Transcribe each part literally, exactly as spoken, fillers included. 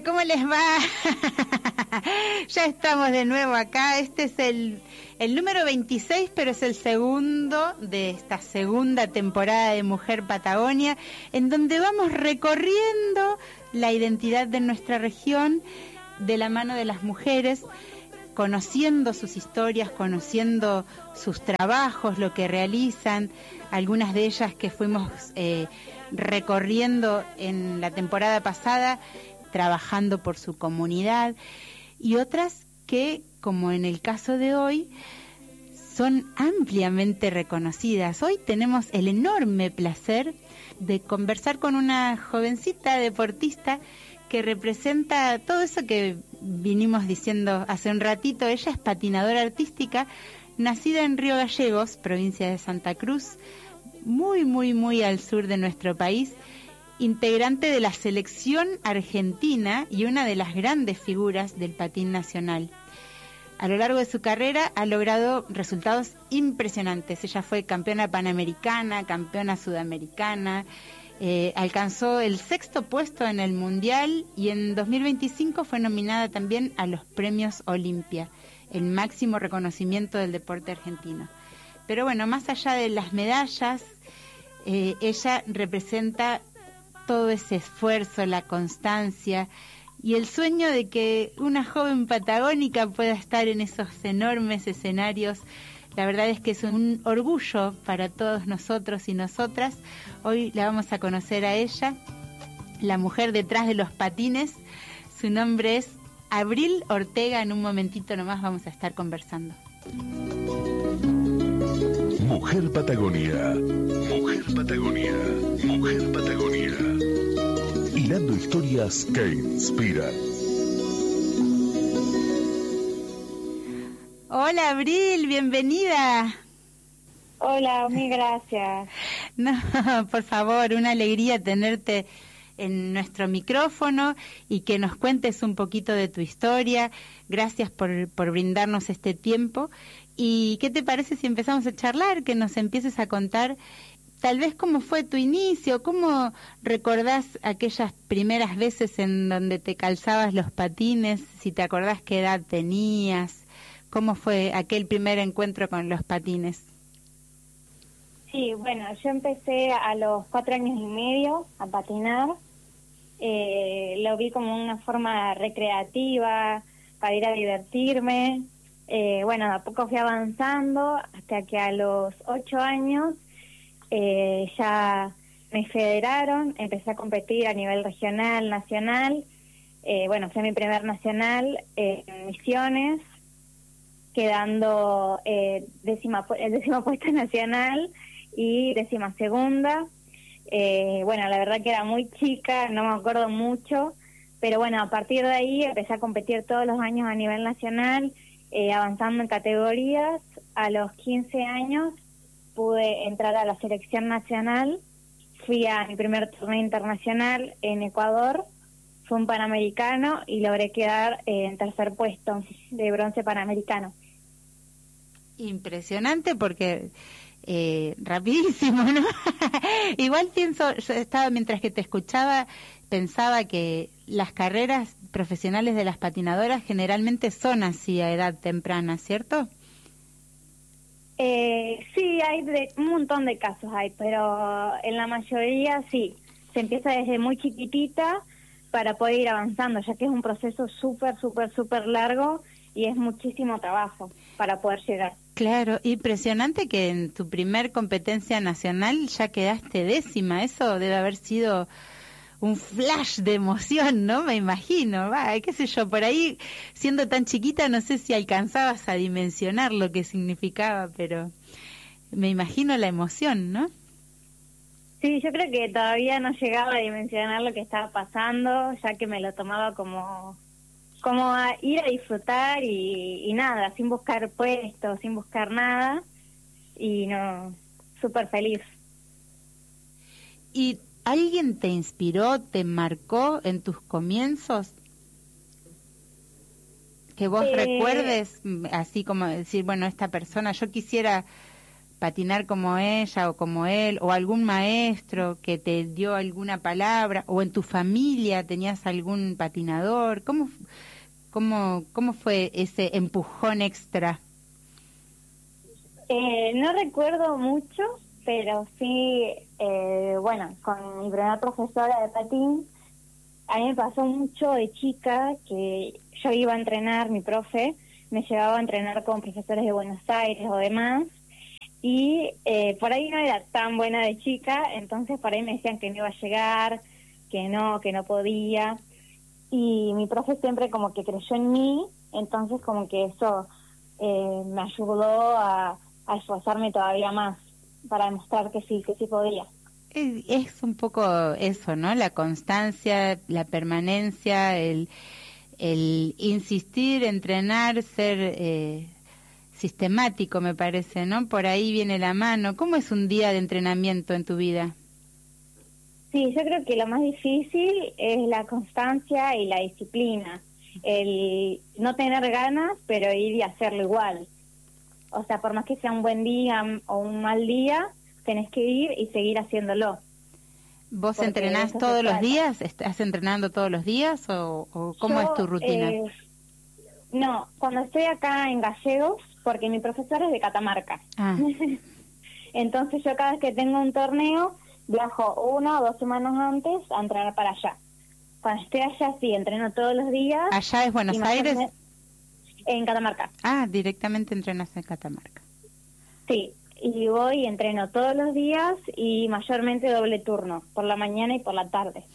¿cómo les va? Ya estamos de nuevo acá. Este es el, el número veintiséis, pero es el segundo de esta segunda temporada de Mujer Patagonia, en donde vamos recorriendo la identidad de nuestra región de la mano de las mujeres, conociendo sus historias, conociendo sus trabajos, lo que realizan, algunas de ellas que fuimos eh, recorriendo en la temporada pasada, trabajando por su comunidad, y otras que, como en el caso de hoy, son ampliamente reconocidas. Hoy tenemos el enorme placer de conversar con una jovencita deportista que representa todo eso que vinimos diciendo hace un ratito. Ella es patinadora artística, nacida en Río Gallegos, provincia de Santa Cruz, muy, muy, muy al sur de nuestro país, integrante de la selección argentina y una de las grandes figuras del patín nacional. A lo largo de su carrera ha logrado resultados impresionantes. Ella fue campeona panamericana, campeona sudamericana, eh, alcanzó el sexto puesto en el Mundial y en dos mil veinticinco fue nominada también a los Premios Olimpia, el máximo reconocimiento del deporte argentino. Pero bueno, más allá de las medallas, eh, ella representa todo ese esfuerzo, la constancia y el sueño de que una joven patagónica pueda estar en esos enormes escenarios. La verdad es que es un orgullo para todos nosotros y nosotras. Hoy la vamos a conocer a ella, la mujer detrás de los patines. Su nombre es Abril Ortega. En un momentito nomás vamos a estar conversando. Mujer Patagonia, Mujer Patagonia, Mujer Patagonia. Hilando historias que inspiran. Hola Abril, bienvenida. Hola, mil gracias. No, por favor, una alegría tenerte en nuestro micrófono y que nos cuentes un poquito de tu historia. Gracias por, por brindarnos este tiempo. ¿Y qué te parece si empezamos a charlar, que nos empieces a contar tal vez cómo fue tu inicio, cómo recordás aquellas primeras veces en donde te calzabas los patines, si te acordás qué edad tenías, cómo fue aquel primer encuentro con los patines? Sí, bueno, yo empecé a los cuatro años y medio a patinar. Eh, lo vi como una forma recreativa para ir a divertirme. Eh, bueno, a poco fui avanzando hasta que a los ocho años eh, ya me federaron, empecé a competir a nivel regional, nacional. Eh, bueno, fue mi primer nacional eh, en Misiones, quedando eh, décima, el décimo puesto nacional y décima segunda. Eh, bueno, la verdad que era muy chica, no me acuerdo mucho, pero bueno, a partir de ahí empecé a competir todos los años a nivel nacional, eh, avanzando en categorías. A los quince años pude entrar a la selección nacional, fui a mi primer torneo internacional en Ecuador, fue un panamericano y logré quedar eh, en tercer puesto de bronce panamericano. Impresionante porque eh, rapidísimo, ¿no? Igual pienso, yo estaba mientras que te escuchaba, pensaba que las carreras profesionales de las patinadoras generalmente son así a edad temprana, ¿cierto? Eh, sí, hay de, un montón de casos hay, pero en la mayoría sí, se empieza desde muy chiquitita para poder ir avanzando, ya que es un proceso súper, súper, súper largo y es muchísimo trabajo para poder llegar. Claro, impresionante que en tu primer competencia nacional ya quedaste décima. Eso debe haber sido un flash de emoción, ¿no? Me imagino, va, qué sé yo, por ahí, siendo tan chiquita, no sé si alcanzabas a dimensionar lo que significaba, pero me imagino la emoción, ¿no? Sí, yo creo que todavía no llegaba a dimensionar lo que estaba pasando, ya que me lo tomaba como como a ir a disfrutar y, y nada, sin buscar puestos, sin buscar nada, y no, súper feliz. ¿Y alguien te inspiró, te marcó en tus comienzos? Que vos eh... recuerdes, así como decir, bueno, esta persona, yo quisiera patinar como ella o como él, o algún maestro que te dio alguna palabra, o en tu familia tenías algún patinador? ¿Cómo, cómo, cómo fue ese empujón extra? Eh, no recuerdo mucho, pero sí, eh, bueno, con mi primera profesora de patín, a mí me pasó mucho de chica que yo iba a entrenar, mi profe me llevaba a entrenar con profesores de Buenos Aires o demás, y eh, por ahí no era tan buena de chica, entonces por ahí me decían que no iba a llegar, que no, que no podía, y mi profe siempre como que creyó en mí, entonces como que eso eh, me ayudó a, a esforzarme todavía más para demostrar que sí, que sí podía. Es, es un poco eso, ¿no? La constancia, la permanencia, el, el insistir, entrenar, ser eh, sistemático, me parece, ¿no? Por ahí viene la mano. ¿Cómo es un día de entrenamiento en tu vida? Sí, yo creo que lo más difícil es la constancia y la disciplina. El no tener ganas, pero ir y hacerlo igual. O sea, por más que sea un buen día o un mal día, tenés que ir y seguir haciéndolo. ¿Vos entrenás todos los días? ¿Estás entrenando todos los días o, o cómo yo, es tu rutina? Eh, no, cuando estoy acá en Gallegos, porque mi profesor es de Catamarca. Ah. Entonces yo cada vez que tengo un torneo, viajo una o dos semanas antes a entrenar para allá. Cuando estoy allá, sí, entreno todos los días. ¿Allá es Buenos Aires? En Catamarca. Ah, directamente entrenas en Catamarca. Sí, y voy y entreno todos los días y mayormente doble turno, por la mañana y por la tarde.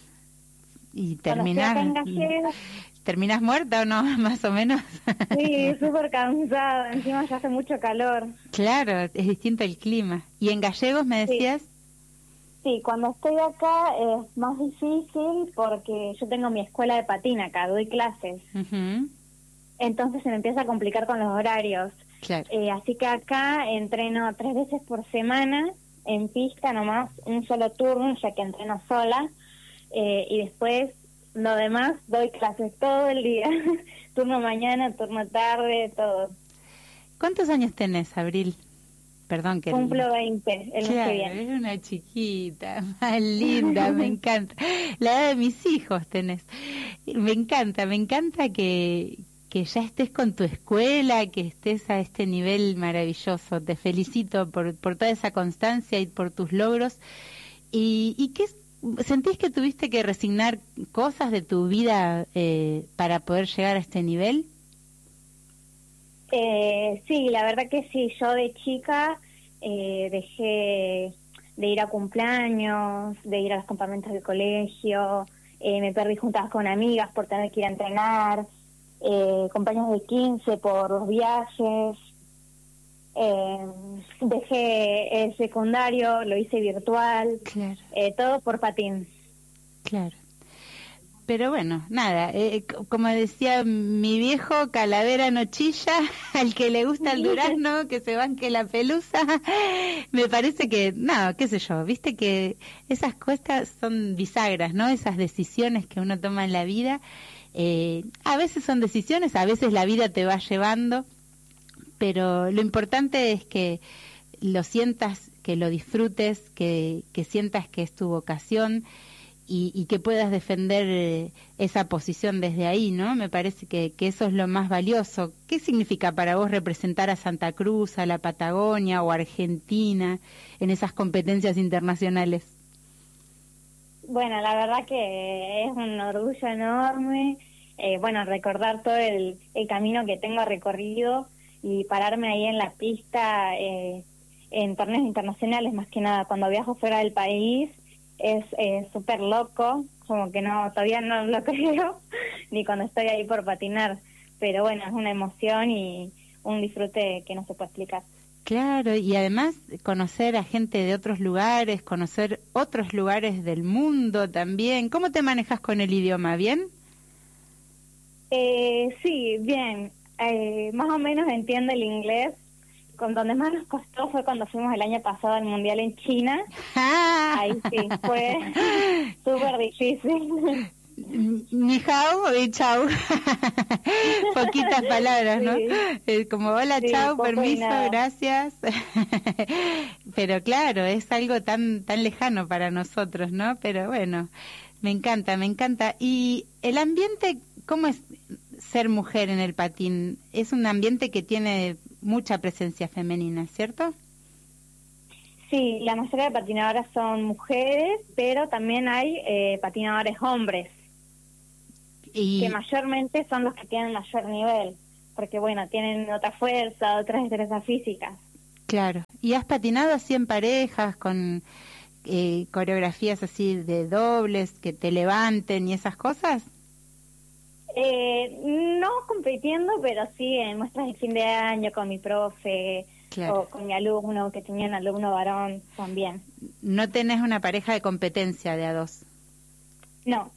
¿Y terminás, Gallegos, terminás muerta o no, más o menos? Sí, súper cansada, encima ya hace mucho calor. Claro, es distinto el clima. ¿Y en Gallegos me decías? Sí. Sí, cuando estoy acá es más difícil porque yo tengo mi escuela de patín acá, doy clases. Uh-huh. Entonces se me empieza a complicar con los horarios. Claro. Eh, así que acá entreno tres veces por semana en pista nomás, un solo turno, ya que entreno sola. Eh, y después, lo demás, doy clases todo el día. Turno mañana, turno tarde, todo. ¿Cuántos años tenés, Abril? Perdón que... Cumplo veinte el claro, mes que viene. Es una chiquita, más linda, me encanta. La edad de mis hijos tenés. Me encanta, me encanta que, que ya estés con tu escuela, que estés a este nivel maravilloso. Te felicito por, por toda esa constancia y por tus logros. ¿Y, y qué sentís que tuviste que resignar cosas de tu vida eh, para poder llegar a este nivel? Eh, sí, la verdad que sí. Yo de chica eh, dejé de ir a cumpleaños, de ir a los campamentos del colegio, eh, me perdí juntas con amigas por tener que ir a entrenar, eh, compañeros de quince por los viajes, eh, dejé el secundario, lo hice virtual, claro. eh, todo por patín. Claro. Pero bueno, nada, eh, como decía mi viejo, calavera no chilla, al que le gusta el durazno, que se banque la pelusa. Me parece que, no, qué sé yo, viste que esas cosas son bisagras, ¿no? Esas decisiones que uno toma en la vida, eh, a veces son decisiones, a veces la vida te va llevando, pero lo importante es que lo sientas, que lo disfrutes, que, que sientas que es tu vocación, Y, y que puedas defender eh, esa posición desde ahí, ¿no? Me parece que, que eso es lo más valioso. ¿Qué significa para vos representar a Santa Cruz, a la Patagonia o a Argentina en esas competencias internacionales? Bueno, la verdad que es un orgullo enorme, eh, bueno, recordar todo el, el camino que tengo recorrido y pararme ahí en la pista eh, en torneos internacionales, más que nada, cuando viajo fuera del país. Es eh, súper loco, como que no, todavía no lo creo, ni cuando estoy ahí por patinar, pero bueno, es una emoción y un disfrute que no se puede explicar. Claro, y además conocer a gente de otros lugares, conocer otros lugares del mundo también. ¿Cómo te manejas con el idioma? ¿Bien? Eh, sí, bien, eh, más o menos entiendo el inglés. Con donde más nos costó fue cuando fuimos el año pasado al Mundial en China. Ahí sí, fue súper difícil. Ni hao y chau. Poquitas palabras, ¿no? Sí. Es como hola, sí, chau, permiso, gracias. Pero claro, es algo tan tan lejano para nosotros, ¿no? Pero bueno, me encanta, me encanta. Y el ambiente, ¿cómo es ser mujer en el patín? Es un ambiente que tiene mucha presencia femenina, ¿cierto? Sí, la mayoría de patinadoras son mujeres, pero también hay eh, patinadores hombres, y... que mayormente son los que tienen mayor nivel, porque bueno, tienen otra fuerza, otras destrezas físicas. Claro. ¿Y has patinado así en parejas, con eh, coreografías así de dobles, que te levanten y esas cosas? Eh, no compitiendo, pero sí en muestras de fin de año con mi profe, claro, o con mi alumno, que tenía un alumno varón también. ¿No tenés una pareja de competencia de a dos? No,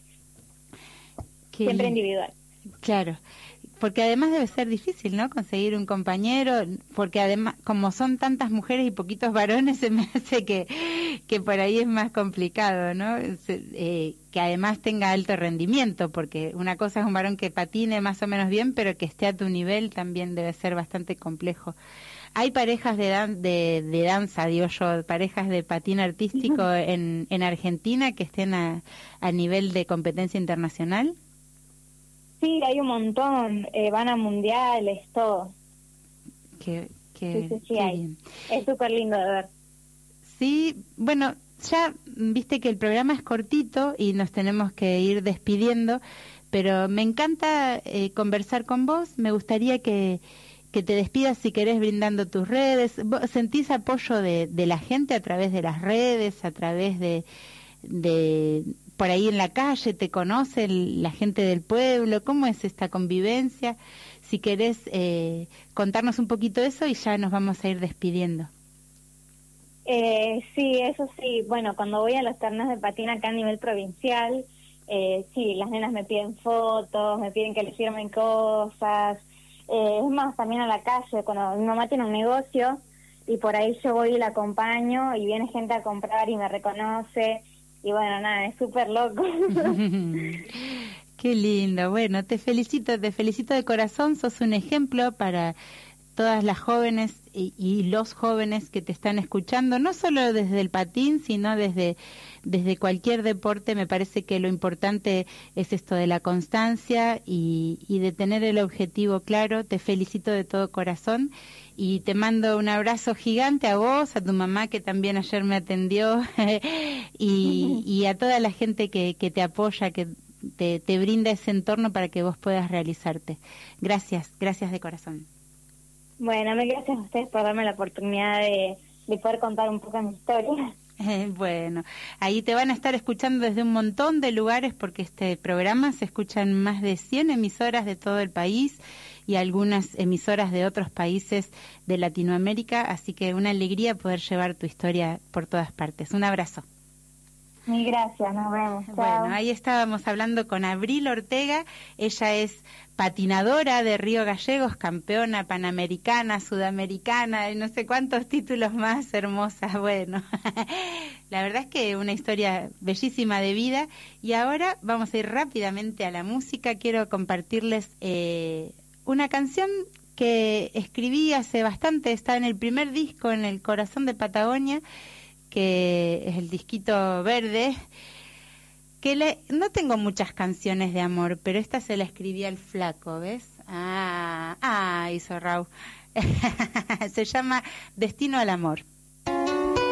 Qué siempre lindo. Individual. Claro, porque además debe ser difícil, ¿no? Conseguir un compañero, porque además, como son tantas mujeres y poquitos varones, se me hace que, que por ahí es más complicado, ¿no? Se, eh, que además tenga alto rendimiento, porque una cosa es un varón que patine más o menos bien, pero que esté a tu nivel también debe ser bastante complejo. ¿Hay parejas de, dan de, de danza, digo yo, parejas de patín artístico en, en Argentina que estén a, a nivel de competencia internacional? Sí, hay un montón, eh, van a mundiales, todo. Qué, qué, sí, sí, sí, qué hay. bien. Es súper lindo de ver. Sí, bueno, ya viste que el programa es cortito y nos tenemos que ir despidiendo, pero me encanta eh, conversar con vos. Me gustaría que, que te despidas, si querés, brindando tus redes. ¿Vos sentís apoyo de, de la gente a través de las redes, a través de... de por ahí en la calle, te conoce la gente del pueblo? ¿Cómo es esta convivencia? Si querés eh, contarnos un poquito eso y ya nos vamos a ir despidiendo. Eh, sí, eso sí. Bueno, cuando voy a los torneos de patín acá a nivel provincial, eh, sí, las nenas me piden fotos, me piden que les firmen cosas. Eh, es más, también a la calle, cuando mi mamá tiene un negocio y por ahí yo voy y la acompaño y viene gente a comprar y me reconoce. Y bueno, nada, es súper loco. Qué lindo. Bueno, te felicito, te felicito de corazón. Sos un ejemplo para todas las jóvenes y, y los jóvenes que te están escuchando, no solo desde el patín, sino desde, desde cualquier deporte. Me parece que lo importante es esto de la constancia y, y de tener el objetivo claro. Te felicito de todo corazón. Y te mando un abrazo gigante a vos, a tu mamá que también ayer me atendió y, y a toda la gente que, que te apoya, que te, te brinda ese entorno para que vos puedas realizarte. Gracias, gracias de corazón. Bueno, me gracias a ustedes por darme la oportunidad de, de poder contar un poco mi historia. Eh, bueno, ahí te van a estar escuchando desde un montón de lugares porque este programa se escucha en más de cien emisoras de todo el país y algunas emisoras de otros países de Latinoamérica, así que una alegría poder llevar tu historia por todas partes. Un abrazo. Mil gracias, nos vemos. Chao. Bueno, ahí estábamos hablando con Abril Ortega. Ella es patinadora de Río Gallegos, campeona panamericana, sudamericana, y no sé cuántos títulos más, hermosa. Bueno, la verdad es que una historia bellísima de vida. Y ahora vamos a ir rápidamente a la música. Quiero compartirles eh, una canción que escribí hace bastante, está en el primer disco, en El Corazón de Patagonia, que es el disquito verde, que le, no tengo muchas canciones de amor, pero esta se la escribí al flaco, ¿ves? Ah, ah, hizo Raúl. Se llama Destino al Amor.